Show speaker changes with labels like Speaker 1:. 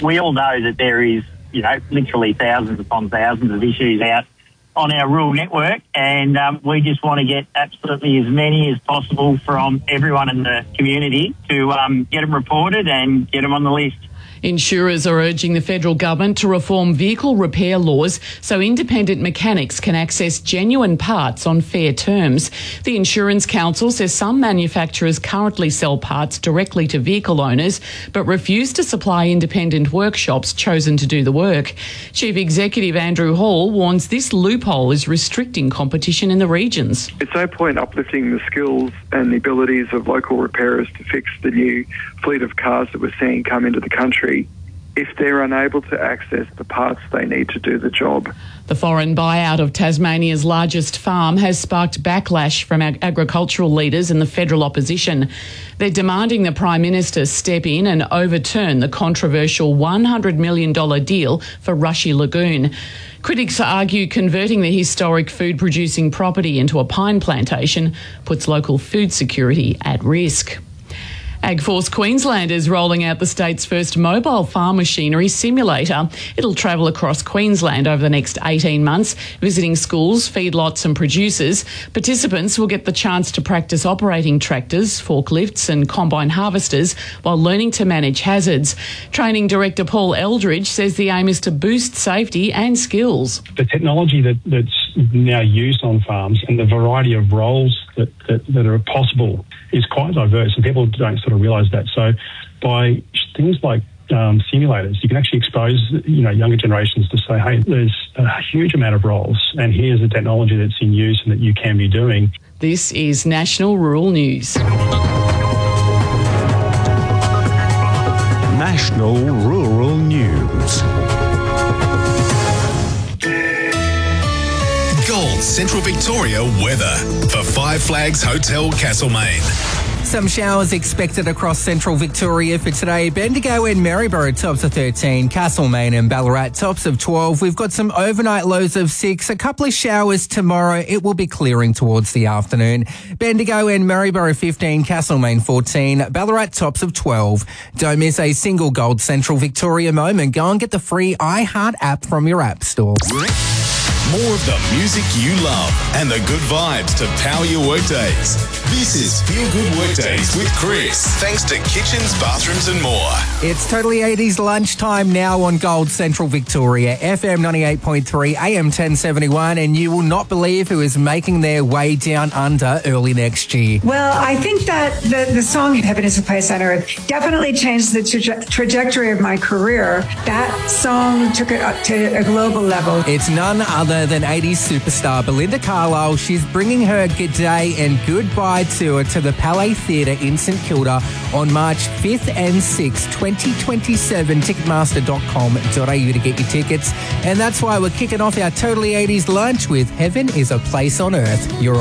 Speaker 1: we all know that there is, literally thousands upon thousands of issues out on our rural network, and we just want to get absolutely as many as possible from everyone in the community to get them reported and get them on the list.
Speaker 2: Insurers are urging the federal government to reform vehicle repair laws so independent mechanics can access genuine parts on fair terms. The Insurance Council says some manufacturers currently sell parts directly to vehicle owners but refuse to supply independent workshops chosen to do the work. Chief Executive Andrew Hall warns this loophole is restricting competition in the regions.
Speaker 3: It's no point uplifting the skills and the abilities of local repairers to fix the new fleet of cars that we're seeing come into the country if they're unable to access the parts they need to do the job.
Speaker 2: The foreign buyout of Tasmania's largest farm has sparked backlash from agricultural leaders and the federal opposition. They're demanding the Prime Minister step in and overturn the controversial $100 million deal for Rushy Lagoon. Critics argue converting the historic food-producing property into a pine plantation puts local food security at risk. AgForce Queensland is rolling out the state's first mobile farm machinery simulator. It'll travel across Queensland over the next 18 months, visiting schools, feedlots and producers. Participants will get the chance to practice operating tractors, forklifts and combine harvesters while learning to manage hazards. Training Director Paul Eldridge says the aim is to boost safety and skills.
Speaker 4: The technology that's now used on farms and the variety of roles that are possible is quite diverse, and people don't sort of realise that. So by things like simulators, you can actually expose younger generations to say, hey, there's a huge amount of roles and here's the technology that's in use and that you can be doing.
Speaker 2: This is National Rural News.
Speaker 5: National Rural News.
Speaker 6: Gold Central Victoria weather for Five Flags Hotel Castlemaine.
Speaker 7: Some showers expected across central Victoria for today. Bendigo and Maryborough tops of 13, Castlemaine and Ballarat tops of 12. We've got some overnight lows of 6, a couple of showers tomorrow. It will be clearing towards the afternoon. Bendigo and Maryborough 15, Castlemaine 14, Ballarat tops of 12. Don't miss a single Gold Central Victoria moment. Go and get the free iHeart app from your app store.
Speaker 6: More of the music you love and the good vibes to power your workdays. This is Feel Good Workdays with Chris. Thanks to Kitchens, Bathrooms and more.
Speaker 7: It's totally 80s lunchtime now on Gold Central Victoria, FM 98.3, AM 1071, and you will not believe who is making their way down under early next year.
Speaker 8: Well, I think that the song Heaven is a Place on Earth definitely changed the trajectory of my career. That song took it up to a global level.
Speaker 7: It's none other than 80s superstar Belinda Carlisle. She's bringing her G'day and Goodbye tour to the Palais Theatre in St Kilda on March 5th and 6th, 2027. Ticketmaster.com.au to get your tickets. And that's why we're kicking off our Totally 80s lunch with Heaven is a Place on Earth. You're